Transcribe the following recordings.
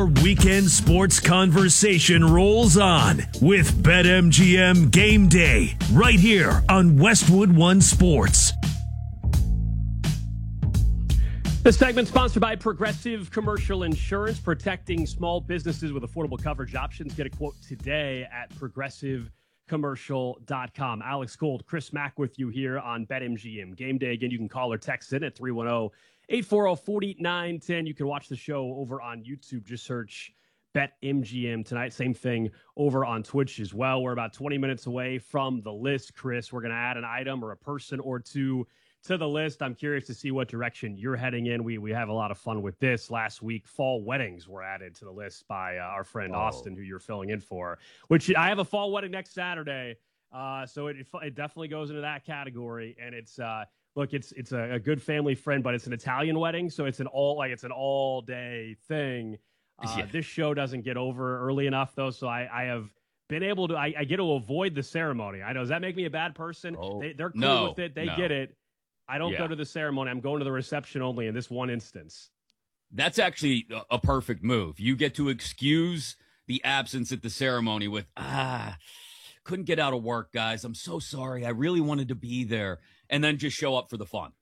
Your weekend sports conversation rolls on with BetMGM Game Day right here on Westwood One Sports. This segment sponsored by Progressive Commercial Insurance, protecting small businesses with affordable coverage options. Get a quote today at progressivecommercial.com. Alex Gold, Chris Mack with you here on BetMGM Game Day. Again, you can call or text in at 310-840-4910. You can watch the show over on YouTube. Just search BetMGM tonight. Same thing over on Twitch as well. We're about 20 minutes away from the list, Chris. We're going to add an item or a person or two to the list. I'm curious to see what direction you're heading in. We have a lot of fun with this. Last week, fall weddings were added to the list by our friend Austin, who you're filling in for, which I have a fall wedding next Saturday. So it definitely goes into that category. And it's look, it's a good family friend, but it's an Italian wedding. So it's an all day thing. This show doesn't get over early enough though. So I have been able to, I get to avoid the ceremony. I know. Does that make me a bad person? They're cool with it. They get it. I don't go to the ceremony. I'm going to the reception only in this one instance. That's actually a perfect move. You get to excuse the absence at the ceremony with, couldn't get out of work, guys. I'm so sorry. I really wanted to be there. And then just show up for the fun.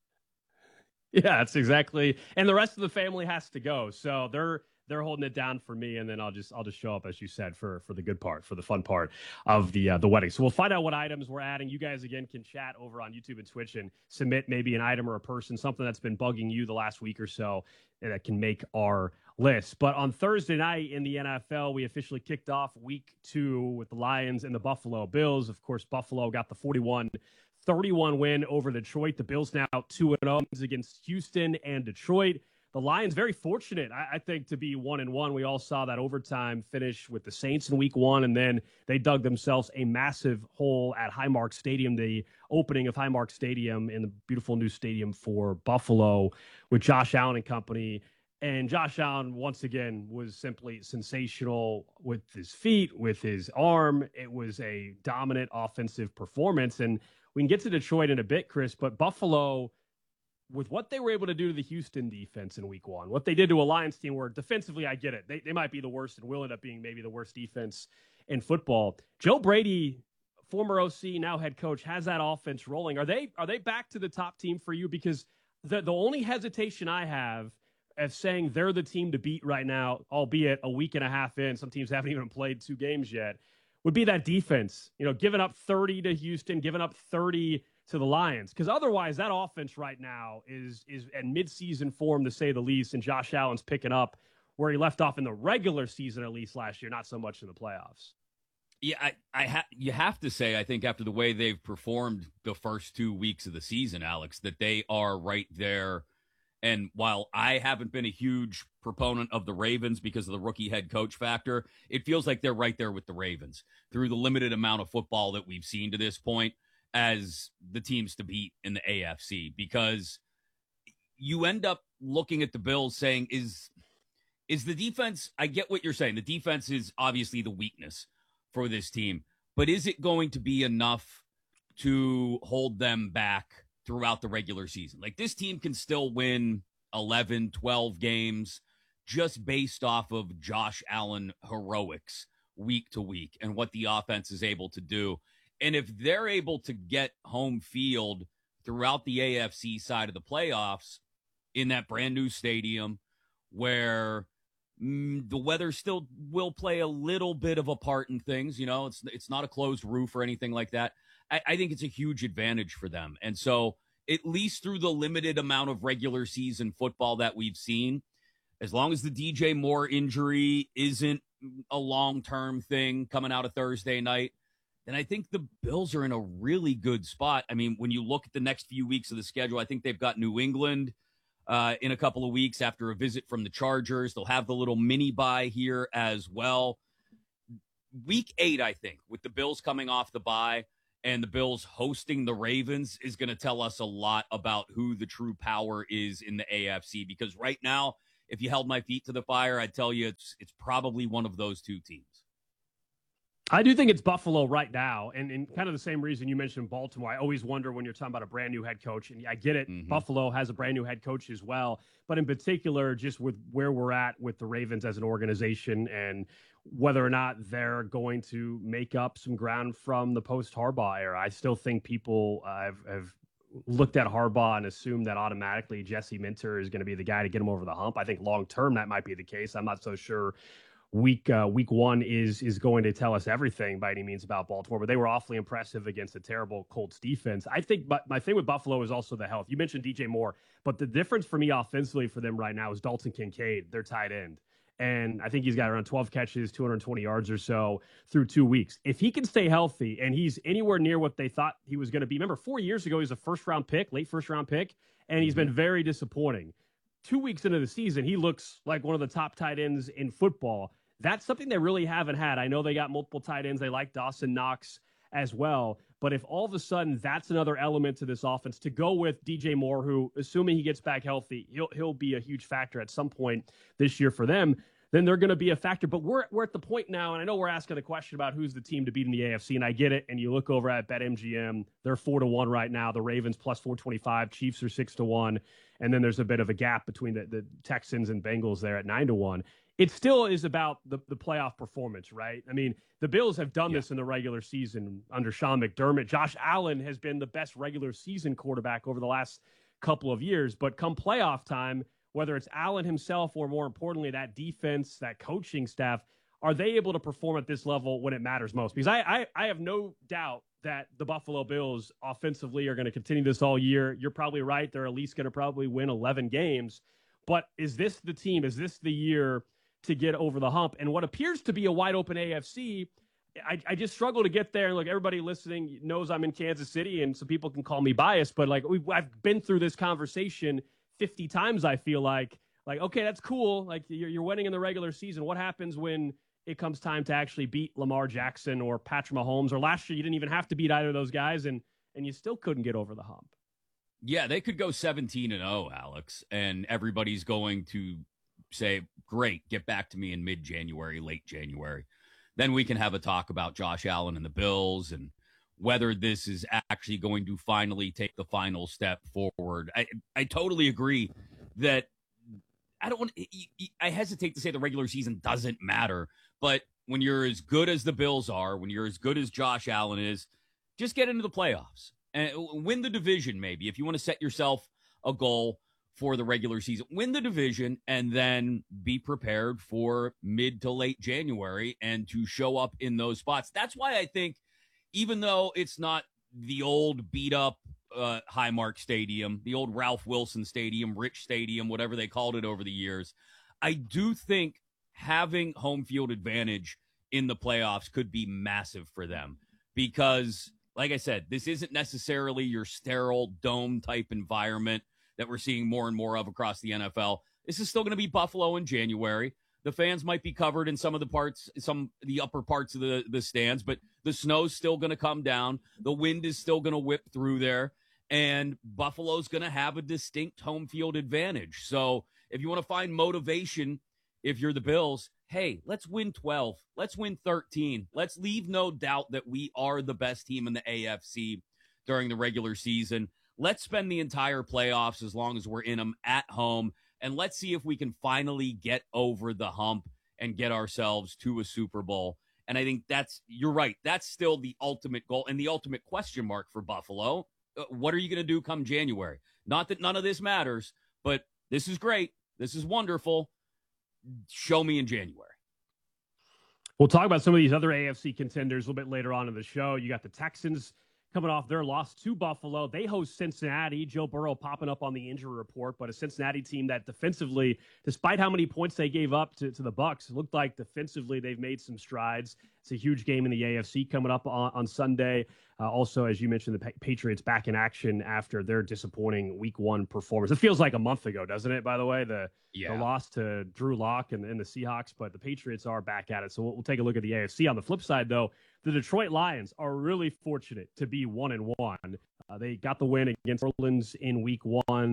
Yeah, that's exactly. And the rest of the family has to go. So they're holding it down for me, and then I'll just show up, as you said, for the good part, for the fun part of the wedding. So we'll find out what items we're adding. You guys, again, can chat over on YouTube and Twitch and submit maybe an item or a person, something that's been bugging you the last week or so that can make our list. But on Thursday night in the NFL, we officially kicked off week 2 with the Lions and the Buffalo Bills. Of course, Buffalo got the 41-31 win over Detroit. The Bills now 2-0 against Houston and Detroit. The Lions very fortunate, I think, to be 1-1. We all saw that overtime finish with the Saints in week 1, and then they dug themselves a massive hole at Highmark Stadium, the opening of Highmark Stadium in the beautiful new stadium for Buffalo with Josh Allen and company. And Josh Allen, once again, was simply sensational with his feet, with his arm. It was a dominant offensive performance. And we can get to Detroit in a bit, Chris, but Buffalo, with what they were able to do to the Houston defense in week 1, what they did to a Lions team where defensively, I get it. They might be the worst and will end up being maybe the worst defense in football. Joe Brady, former OC, now head coach, has that offense rolling. Are they back to the top team for you? Because the only hesitation I have of saying they're the team to beat right now, albeit a week and a half in, some teams haven't even played 2 games yet, would be that defense. You know, giving up 30 to Houston, giving up 30 to the Lions, because otherwise that offense right now is at midseason form, to say the least, and Josh Allen's picking up where he left off in the regular season, at least last year, not so much in the playoffs. Yeah, you have to say, I think after the way they've performed the first 2 weeks of the season, Alex, that they are right there. And while I haven't been a huge proponent of the Ravens because of the rookie head coach factor, it feels like they're right there with the Ravens through the limited amount of football that we've seen to this point as the teams to beat in the AFC, because you end up looking at the Bills saying, is the defense, I get what you're saying. The defense is obviously the weakness for this team, but is it going to be enough to hold them back throughout the regular season? Like, this team can still win 11, 12 games just based off of Josh Allen heroics week to week and what the offense is able to do. And if they're able to get home field throughout the AFC side of the playoffs in that brand new stadium where the weather still will play a little bit of a part in things, you know, it's not a closed roof or anything like that. I think it's a huge advantage for them. And so at least through the limited amount of regular season football that we've seen, as long as the DJ Moore injury isn't a long-term thing coming out of Thursday night, then I think the Bills are in a really good spot. I mean, when you look at the next few weeks of the schedule, I think they've got New England in a couple of weeks after a visit from the Chargers. They'll have the little mini bye here as well. Week 8, I think, with the Bills coming off the bye and the Bills hosting the Ravens, is going to tell us a lot about who the true power is in the AFC. Because right now, if you held my feet to the fire, I'd tell you it's probably one of those 2 teams. I do think it's Buffalo right now, and kind of the same reason you mentioned Baltimore. I always wonder when you're talking about a brand new head coach, and I get it. Mm-hmm. Buffalo has a brand new head coach as well, but in particular, just with where we're at with the Ravens as an organization and whether or not they're going to make up some ground from the post Harbaugh era. I still think people have looked at Harbaugh and assumed that automatically Jesse Minter is going to be the guy to get him over the hump. I think long term that might be the case. I'm not so sure week one is going to tell us everything by any means about Baltimore, but they were awfully impressive against a terrible Colts defense. I think my thing with Buffalo is also the health. You mentioned DJ Moore, but the difference for me offensively for them right now is Dalton Kincaid, their tight end. And I think he's got around 12 catches, 220 yards or so through 2 weeks. If he can stay healthy and he's anywhere near what they thought he was going to be, remember 4 years ago, he was a late first round pick, and he's been very disappointing. 2 weeks into the season, he looks like one of the top tight ends in football. That's something they really haven't had. I know they got multiple tight ends. They like Dawson Knox as well. But if all of a sudden that's another element to this offense, to go with DJ Moore, who, assuming he gets back healthy, he'll be a huge factor at some point this year for them, then they're going to be a factor. But we're at the point now, and I know we're asking the question about who's the team to beat in the AFC, and I get it. And you look over at BetMGM, they're 4-1 right now. The Ravens plus 425, Chiefs are 6-1, and then there's a bit of a gap between the Texans and Bengals there at 9-1. It still is about the playoff performance, right? I mean, the Bills have done this in the regular season under Sean McDermott. Josh Allen has been the best regular season quarterback over the last couple of years, but come playoff time, whether it's Allen himself or more importantly, that defense, that coaching staff, are they able to perform at this level when it matters most? Because I have no doubt that the Buffalo Bills offensively are going to continue this all year. You're probably right. They're at least going to probably win 11 games. But is this the team? Is this the year to get over the hump? And what appears to be a wide open AFC, I just struggle to get there. And look, everybody listening knows I'm in Kansas City, and some people can call me biased, but like I've been through this conversation 50 times. I feel like, okay, that's cool. Like you're winning in the regular season. What happens when it comes time to actually beat Lamar Jackson or Patrick Mahomes? Or last year, you didn't even have to beat either of those guys, and you still couldn't get over the hump. Yeah, they could go 17-0, Alex, and everybody's going to say, great, get back to me in mid-January, late January. Then we can have a talk about Josh Allen and the Bills and whether this is actually going to finally take the final step forward. I totally agree that I hesitate to say the regular season doesn't matter, but when you're as good as the Bills are, when you're as good as Josh Allen is, just get into the playoffs and win the division. Maybe if you want to set yourself a goal for the regular season, win the division, and then be prepared for mid to late January and to show up in those spots. That's why I think, even though it's not the old beat up Highmark Stadium, the old Ralph Wilson Stadium, Rich Stadium, whatever they called it over the years, I do think having home field advantage in the playoffs could be massive for them because, like I said, this isn't necessarily your sterile dome type environment that we're seeing more and more of across the NFL. This is still going to be Buffalo in January. The fans might be covered in some of the parts, the upper parts of the stands, but the snow's still going to come down. The wind is still going to whip through there, and Buffalo's going to have a distinct home field advantage. So if you want to find motivation, if you're the Bills, hey, let's win 12. Let's win 13. Let's leave no doubt that we are the best team in the AFC during the regular season. Let's spend the entire playoffs as long as we're in them at home, and let's see if we can finally get over the hump and get ourselves to a Super Bowl. And I think you're right. That's still the ultimate goal and the ultimate question mark for Buffalo. What are you going to do come January? Not that none of this matters, but this is great. This is wonderful. Show me in January. We'll talk about some of these other AFC contenders a little bit later on in the show. You got the Texans coming off their loss to Buffalo. They host Cincinnati. Joe Burrow popping up on the injury report, but a Cincinnati team that defensively, despite how many points they gave up to the Bucs, it looked like defensively they've made some strides. It's a huge game in the AFC coming up on Sunday. Also, as you mentioned, the Patriots back in action after their disappointing Week 1 performance. It feels like a month ago, doesn't it, by the way? The loss to Drew Lock and the Seahawks, but the Patriots are back at it. So we'll take a look at the AFC. On the flip side, though, the Detroit Lions are really fortunate to be 1-1. They got the win against Orleans in Week 1.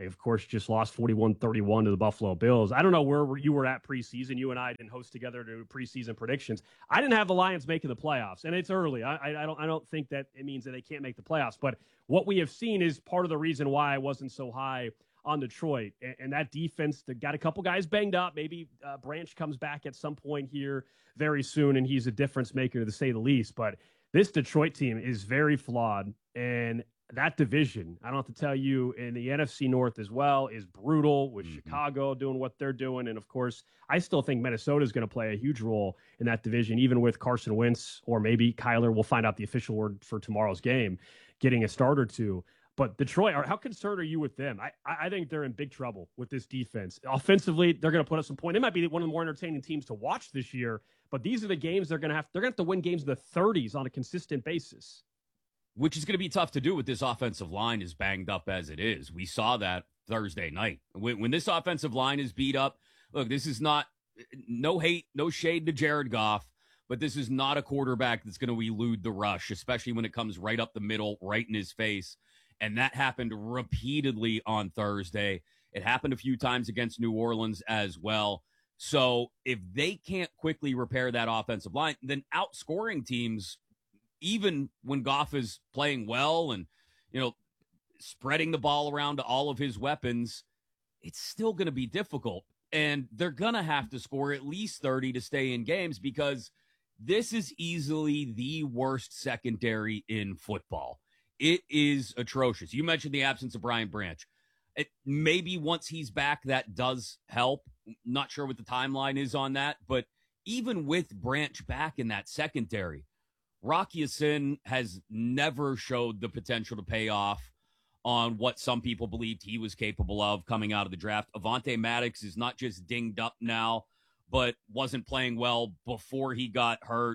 They, of course, just lost 41-31 to the Buffalo Bills. I don't know where you were at preseason. You and I didn't host together to do preseason predictions. I didn't have the Lions making the playoffs, and it's early. I don't think that it means that they can't make the playoffs. But what we have seen is part of the reason why I wasn't so high on Detroit. And that defense, they got a couple guys banged up. Maybe Branch comes back at some point here very soon, and he's a difference maker, to say the least. But this Detroit team is very flawed, and that division, I don't have to tell you, in the NFC North as well, is brutal with Chicago doing what they're doing. And, of course, I still think Minnesota is going to play a huge role in that division, even with Carson Wentz or maybe Kyler. We'll find out the official word for tomorrow's game, getting a start or two. But Detroit, how concerned are you with them? I think they're in big trouble with this defense. Offensively, they're going to put up some points. They might be one of the more entertaining teams to watch this year, but these are the games they're going to have to win games in the 30s on a consistent basis. Which is going to be tough to do with this offensive line as banged up as it is. We saw that Thursday night. When this offensive line is beat up, look, this is not, no hate, no shade to Jared Goff, but this is not a quarterback that's going to elude the rush, especially when it comes right up the middle, right in his face. And that happened repeatedly on Thursday. It happened a few times against New Orleans as well. So if they can't quickly repair that offensive line, then outscoring teams, even when Goff is playing well and, spreading the ball around to all of his weapons, it's still going to be difficult. And they're going to have to score at least 30 to stay in games, because this is easily the worst secondary in football. It is atrocious. You mentioned the absence of Brian Branch. Maybe once he's back, that does help. Not sure what the timeline is on that, but even with Branch back in that secondary, Rock Ya-Sin has never showed the potential to pay off on what some people believed he was capable of coming out of the draft. Avonte Maddox is not just dinged up now, but wasn't playing well before he got hurt.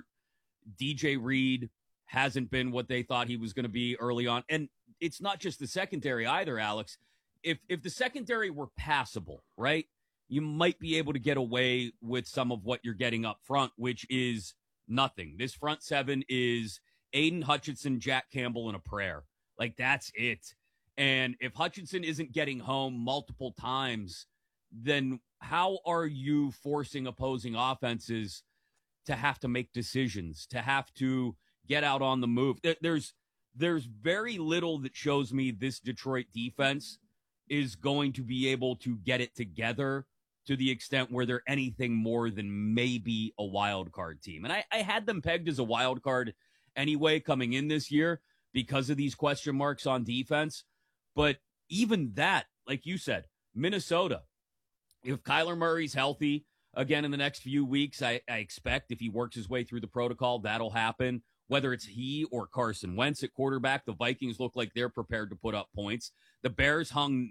DJ Reed hasn't been what they thought he was going to be early on. And it's not just the secondary either, Alex. If the secondary were passable, right, you might be able to get away with some of what you're getting up front, which is nothing. This front seven is Aiden Hutchinson, Jack Campbell, and a prayer. Like, that's it. And if Hutchinson isn't getting home multiple times, then how are you forcing opposing offenses to have to make decisions, to have to get out on the move? There's very little that shows me this Detroit defense is going to be able to get it together to the extent where they're anything more than maybe a wild card team. And I had them pegged as a wild card anyway coming in this year because of these question marks on defense. But even that, like you said, Minnesota, if Kyler Murray's healthy again in the next few weeks, I expect if he works his way through the protocol, that'll happen. Whether it's he or Carson Wentz at quarterback, the Vikings look like they're prepared to put up points. The Bears hung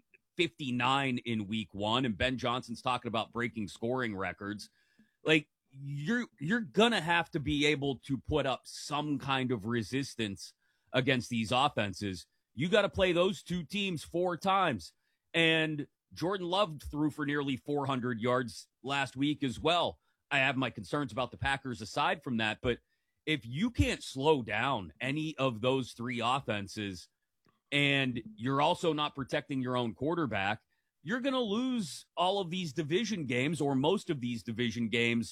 59 in week 1, and Ben Johnson's talking about breaking scoring records. Like, you're going to have to be able to put up some kind of resistance against these offenses. You got to play those two teams 4 times. And Jordan Love threw for nearly 400 yards last week as well. I have my concerns about the Packers aside from that, but if you can't slow down any of those 3 offenses, and you're also not protecting your own quarterback, you're going to lose all of these division games, or most of these division games,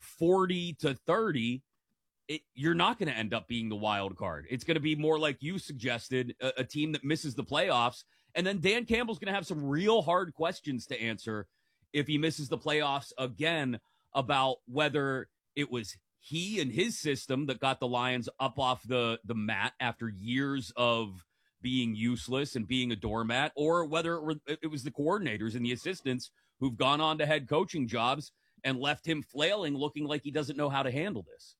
40-30. You're not going to end up being the wild card. It's going to be more like you suggested, a team that misses the playoffs. And then Dan Campbell's going to have some real hard questions to answer if he misses the playoffs again, about whether it was he and his system that got the Lions up off the mat after years of being useless and being a doormat, or whether it was the coordinators and the assistants who've gone on to head coaching jobs and left him flailing, looking like he doesn't know how to handle this.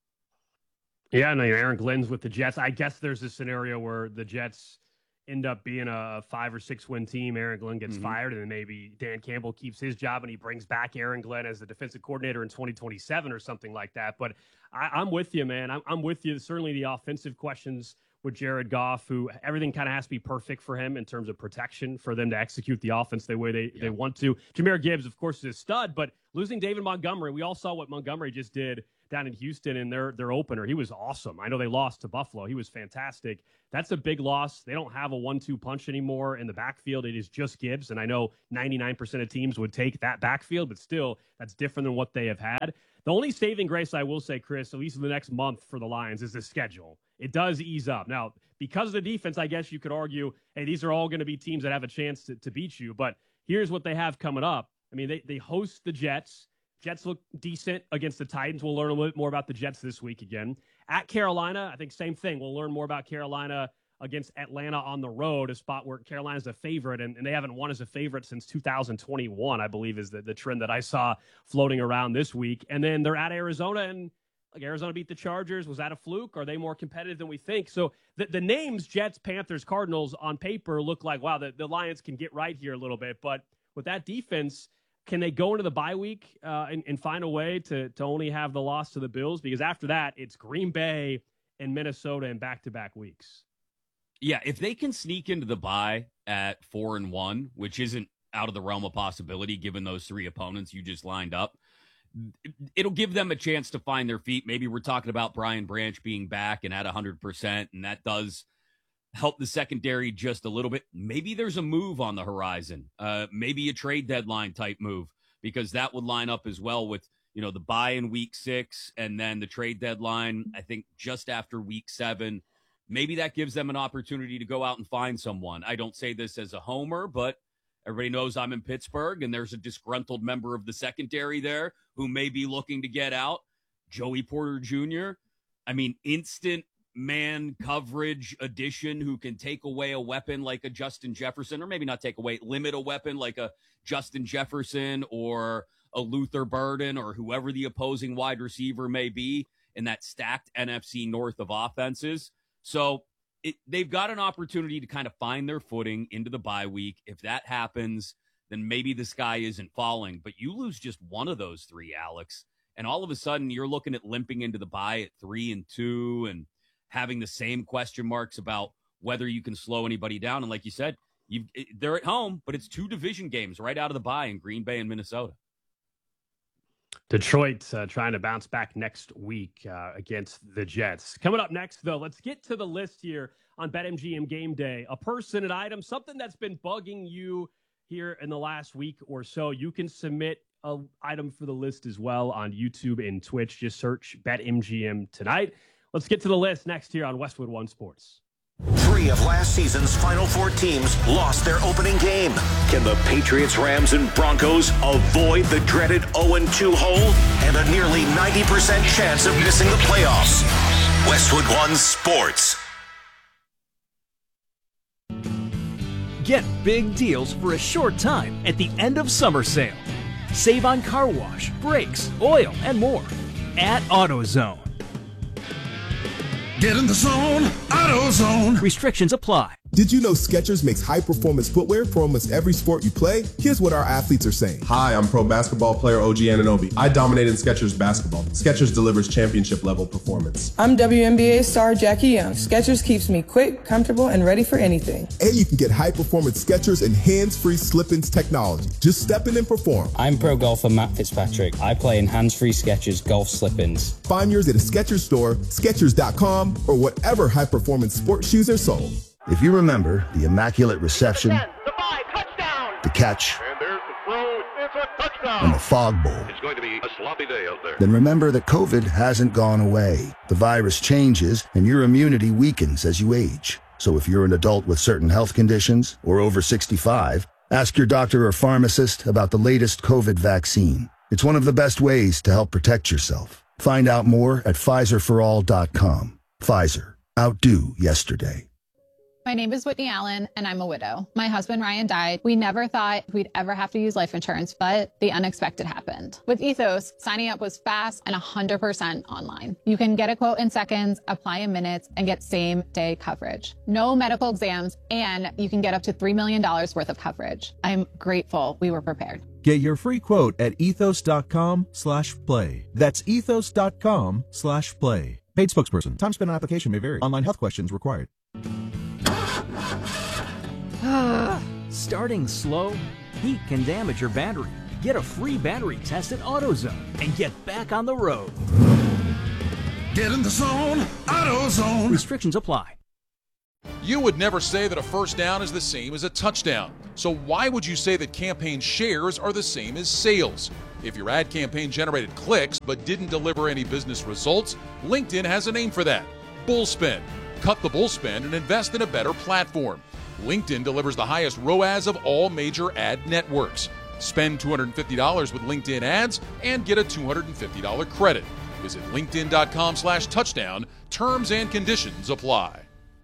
Yeah, no, Aaron Glenn's with the Jets. I guess there's a scenario where the Jets end up being a 5 or 6 win team. Aaron Glenn gets fired, and then maybe Dan Campbell keeps his job and he brings back Aaron Glenn as the defensive coordinator in 2027 or something like that. But I'm with you, man. I'm with you. Certainly the offensive questions with Jared Goff, who everything kind of has to be perfect for him in terms of protection for them to execute the offense the way they want to. Jahmyr Gibbs, of course, is a stud, but losing David Montgomery, we all saw what Montgomery just did down in Houston in their opener. He was awesome. I know they lost to Buffalo. He was fantastic. That's a big loss. They don't have a 1-2 punch anymore in the backfield. It is just Gibbs, and I know 99% of teams would take that backfield, but still, that's different than what they have had. The only saving grace I will say, Chris, at least in the next month for the Lions, is the schedule. It does ease up. Now, because of the defense, I guess you could argue, hey, these are all going to be teams that have a chance to beat you, but here's what they have coming up. I mean, they host the Jets. Jets look decent against the Titans. We'll learn a little bit more about the Jets this week again. At Carolina, I think same thing. We'll learn more about Carolina against Atlanta on the road, a spot where Carolina's a favorite, and they haven't won as a favorite since 2021, I believe is the trend that I saw floating around this week. And then they're at Arizona, and like Arizona beat the Chargers. Was that a fluke? Are they more competitive than we think? So the names Jets, Panthers, Cardinals on paper look like, wow, the Lions can get right here a little bit. But with that defense, can they go into the bye week and find a way to only have the loss to the Bills? Because after that, it's Green Bay and Minnesota in back-to-back weeks. Yeah, if they can sneak into the bye at 4-1, which isn't out of the realm of possibility given those three opponents you just lined up, it'll give them a chance to find their feet. Maybe we're talking about Brian Branch being back and at 100%, and that does help the secondary just a little bit. Maybe there's a move on the horizon, maybe a trade deadline type move, because that would line up as well with, the bye in week 6 and then the trade deadline, I think just after week 7. Maybe that gives them an opportunity to go out and find someone. I don't say this as a homer, but everybody knows I'm in Pittsburgh, and there's a disgruntled member of the secondary there who may be looking to get out. Joey Porter Jr., I mean, instant man coverage addition who can take away a weapon like a Justin Jefferson, or maybe not take away, limit a weapon like a Justin Jefferson or a Luther Burden or whoever the opposing wide receiver may be in that stacked NFC North of offenses. So they've got an opportunity to kind of find their footing into the bye week. If that happens, then maybe the sky isn't falling. But you lose just one of those three, Alex, and all of a sudden you're looking at limping into the bye at 3-2 and having the same question marks about whether you can slow anybody down. And like you said, they're at home, but it's 2 division games right out of the bye in Green Bay and Minnesota. Detroit trying to bounce back next week against the Jets. Coming up next, though, let's get to the list here on BetMGM Game Day. A person, an item, something that's been bugging you here in the last week or so. You can submit an item for the list as well on YouTube and Twitch. Just search BetMGM tonight. Let's get to the list next here on Westwood One Sports. 3 of last season's Final Four teams lost their opening game. Can the Patriots, Rams, and Broncos avoid the dreaded 0-2 hole and a nearly 90% chance of missing the playoffs? Westwood One Sports. Get big deals for a short time at the end of summer sale. Save on car wash, brakes, oil, and more at AutoZone. Get in the zone, AutoZone. Restrictions apply. Did you know Skechers makes high-performance footwear for almost every sport you play? Here's what our athletes are saying. Hi, I'm pro basketball player OG Anunoby. I dominate in Skechers basketball. Skechers delivers championship-level performance. I'm WNBA star Jackie Young. Skechers keeps me quick, comfortable, and ready for anything. And you can get high-performance Skechers and hands-free slip-ins technology. Just step in and perform. I'm pro golfer Matt Fitzpatrick. I play in hands-free Skechers golf slip-ins. Find yours at a Skechers store, Skechers.com, or whatever high-performance sports shoes are sold. If you remember the immaculate reception, the catch, and the fog bowl, it's going to be a sloppy day out there. Then remember that COVID hasn't gone away. The virus changes and your immunity weakens as you age. So if you're an adult with certain health conditions or over 65, ask your doctor or pharmacist about the latest COVID vaccine. It's one of the best ways to help protect yourself. Find out more at PfizerForAll.com. Pfizer. Outdo yesterday. My name is Whitney Allen, and I'm a widow. My husband, Ryan, died. We never thought we'd ever have to use life insurance, but the unexpected happened. With Ethos, signing up was fast and 100% online. You can get a quote in seconds, apply in minutes, and get same-day coverage. No medical exams, and you can get up to $3 million worth of coverage. I'm grateful we were prepared. Get your free quote at ethos.com/play. That's ethos.com/play. Paid spokesperson. Time spent on application may vary. Online health questions required. Starting slow? Heat can damage your battery. Get a free battery test at AutoZone and get back on the road. Get in the zone, AutoZone. Restrictions apply. You would never say that a first down is the same as a touchdown. So why would you say that campaign shares are the same as sales? If your ad campaign generated clicks but didn't deliver any business results, LinkedIn has a name for that: bullspend. Cut the bullspend and invest in a better platform. LinkedIn delivers the highest ROAS of all major ad networks. Spend $250 with LinkedIn ads and get a $250 credit. Visit linkedin.com/touchdown. Terms and conditions apply.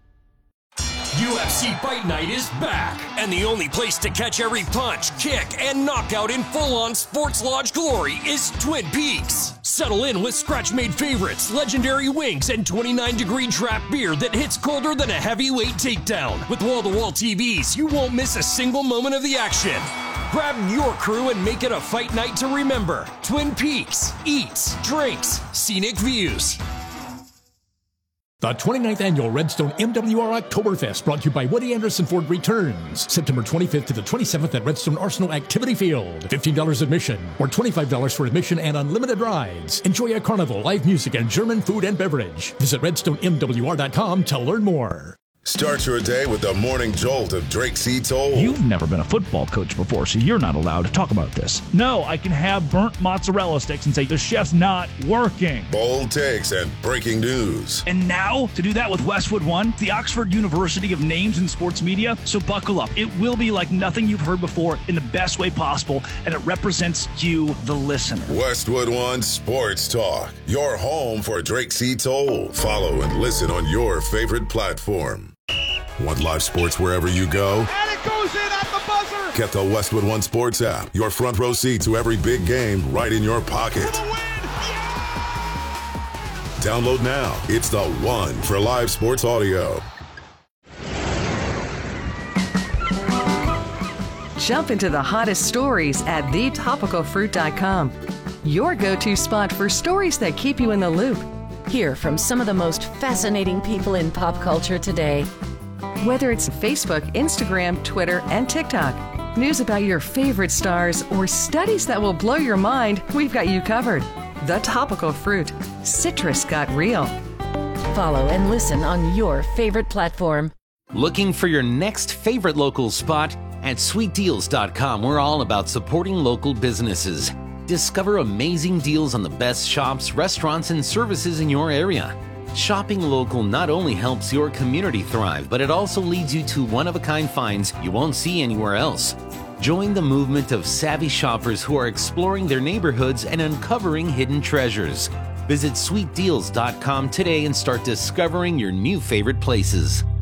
UFC Fight Night is back, and the only place to catch every punch, kick, and knockout in full-on Sports Lodge glory is Twin Peaks. Settle in with scratch-made favorites, legendary wings, and 29-degree draft beer that hits colder than a heavyweight takedown. With wall-to-wall TVs, you won't miss a single moment of the action. Grab your crew and make it a fight night to remember. Twin Peaks. Eats, drinks, scenic views. The 29th Annual Redstone MWR Oktoberfest, brought to you by Woody Anderson Ford, returns September 25th to the 27th at Redstone Arsenal Activity Field. $15 admission or $25 for admission and unlimited rides. Enjoy a carnival, live music, and German food and beverage. Visit RedstoneMWR.com to learn more. Start your day with the morning jolt of Drake C. Toll. You've never been a football coach before, so you're not allowed to talk about this. No, I can have burnt mozzarella sticks and say the chef's not working. Bold takes and breaking news. And now, to do that with Westwood One, the Oxford University of names in sports media. So buckle up. It will be like nothing you've heard before in the best way possible, and it represents you, the listener. Westwood One Sports Talk, your home for Drake C. Toll. Follow and listen on your favorite platform. Want live sports wherever you go? And it goes in at the buzzer! Get the Westwood One Sports app. Your front row seat to every big game right in your pocket. For the win! Yeah! Download now. It's the one for live sports audio. Jump into the hottest stories at thetopicalfruit.com. Your go-to spot for stories that keep you in the loop. Hear from some of the most fascinating people in pop culture today. Whether it's Facebook, Instagram, Twitter, and TikTok, news about your favorite stars, or studies that will blow your mind, we've got you covered. The Topical Fruit. Citrus got real. Follow and listen on your favorite platform. Looking for your next favorite local spot? At sweetdeals.com, we're all about supporting local businesses. Discover amazing deals on the best shops, restaurants, and services in your area. Shopping local not only helps your community thrive, but it also leads you to one-of-a-kind finds you won't see anywhere else. Join the movement of savvy shoppers who are exploring their neighborhoods and uncovering hidden treasures. Visit sweetdeals.com today and start discovering your new favorite places.